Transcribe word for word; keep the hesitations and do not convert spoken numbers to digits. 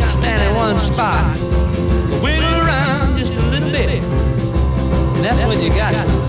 to stand in one spot, wiggle around just a little bit. And that's when you got to